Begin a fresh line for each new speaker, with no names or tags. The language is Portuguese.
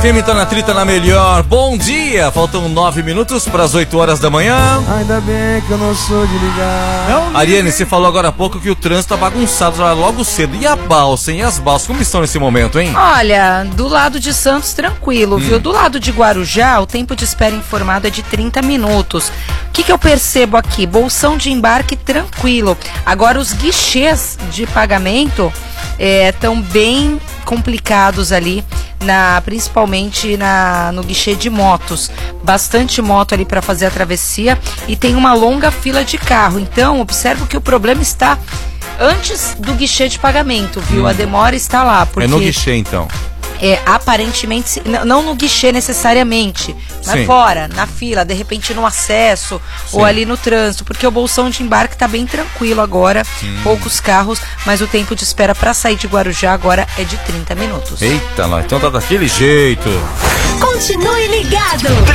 FM tá na trita na melhor. Bom dia, faltam 9 minutos para as 8 horas da manhã.
Ainda bem que eu não sou de ligar.
Ariane, você falou agora há pouco que o trânsito tá bagunçado já logo cedo. E a balsa, hein? E as balsas, como estão nesse momento, hein?
Olha, do lado de Santos, tranquilo, viu? Do lado de Guarujá, o tempo de espera informado é de 30 minutos. O que eu percebo aqui? Bolsão de embarque tranquilo. Agora, os guichês de pagamento estão bem complicados ali, principalmente no guichê de motos. Bastante moto ali para fazer a travessia e tem uma longa fila de carro. Então, observo que o problema está antes do guichê de pagamento, viu? A demora está lá. Porque
é no guichê, então.
Aparentemente, não no guichê necessariamente, mas
Sim.
fora, na fila, de repente no acesso. Sim. Ou ali no trânsito, porque o bolsão de embarque tá bem tranquilo agora, poucos carros, mas o tempo de espera para sair de Guarujá agora é de 30 minutos.
Eita, então tá daquele jeito.
Continue ligado.